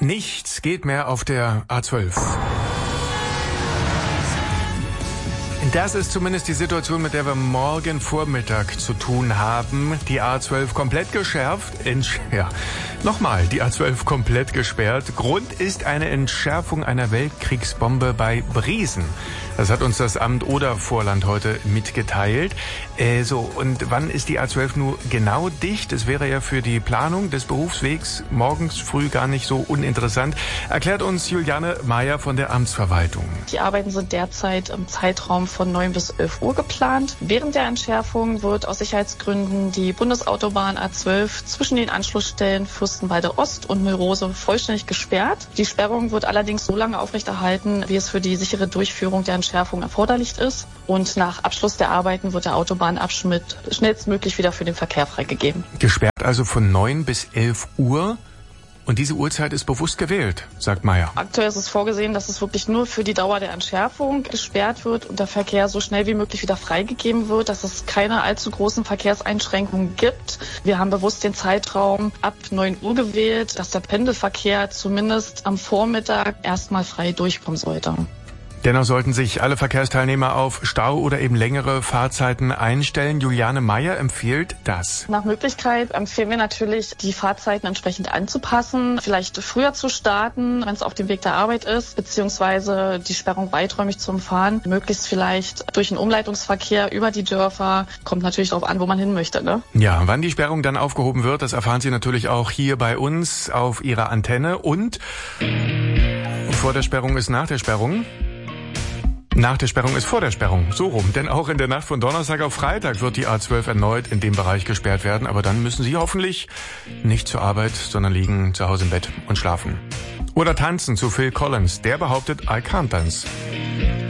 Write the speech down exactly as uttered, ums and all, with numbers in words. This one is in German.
Nichts geht mehr auf der A zwölf. Das ist zumindest die Situation, mit der wir morgen Vormittag zu tun haben. Die A zwölf komplett geschärft. Entsch- ja, nochmal, die A zwölf komplett gesperrt. Grund ist eine Entschärfung einer Weltkriegsbombe bei Briesen. Das hat uns das Amt Oder-Vorland heute mitgeteilt. Äh, so, und wann ist die A zwölf nun genau dicht? Es wäre ja für die Planung des Berufswegs morgens früh gar nicht so uninteressant. Erklärt uns Juliane Meyer von der Amtsverwaltung. Die Arbeiten sind derzeit im Zeitraum von neun bis elf Uhr geplant. Während der Entschärfung wird aus Sicherheitsgründen die Bundesautobahn A zwölf zwischen den Anschlussstellen Fürstenwalde Ost und Müllrose vollständig gesperrt. Die Sperrung wird allerdings so lange aufrechterhalten, wie es für die sichere Durchführung der Entschärfung erforderlich ist. Und nach Abschluss der Arbeiten wird der Autobahnabschnitt schnellstmöglich wieder für den Verkehr freigegeben. Gesperrt also von neun bis elf Uhr. Und diese Uhrzeit ist bewusst gewählt, sagt Meyer. Aktuell ist es vorgesehen, dass es wirklich nur für die Dauer der Entschärfung gesperrt wird und der Verkehr so schnell wie möglich wieder freigegeben wird, dass es keine allzu großen Verkehrseinschränkungen gibt. Wir haben bewusst den Zeitraum ab neun Uhr gewählt, dass der Pendelverkehr zumindest am Vormittag erstmal frei durchkommen sollte. Dennoch sollten sich alle Verkehrsteilnehmer auf Stau oder eben längere Fahrzeiten einstellen. Juliane Meyer empfiehlt das. Nach Möglichkeit empfehlen wir natürlich, die Fahrzeiten entsprechend anzupassen, vielleicht früher zu starten, wenn es auf dem Weg der Arbeit ist, beziehungsweise die Sperrung weiträumig zu umfahren, möglichst vielleicht durch einen Umleitungsverkehr über die Dörfer. Kommt natürlich darauf an, wo man hin möchte, ne? Ja, wann die Sperrung dann aufgehoben wird, das erfahren Sie natürlich auch hier bei uns auf Ihrer Antenne. Und vor der Sperrung ist nach der Sperrung. Nach der Sperrung ist vor der Sperrung, so rum. Denn auch in der Nacht von Donnerstag auf Freitag wird die A zwölf erneut in dem Bereich gesperrt werden. Aber dann müssen Sie hoffentlich nicht zur Arbeit, sondern liegen zu Hause im Bett und schlafen. Oder tanzen zu Phil Collins. Der behauptet, I can't dance.